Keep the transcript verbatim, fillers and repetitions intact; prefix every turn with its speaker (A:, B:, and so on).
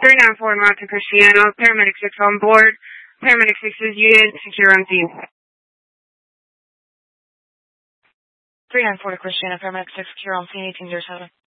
A: three nine four North to Cristiano, Paramedic six on board. Paramedic six's unit, secure on scene.
B: three nine four to Cristiano, Paramedic six, secure on scene, eighteen zero seven.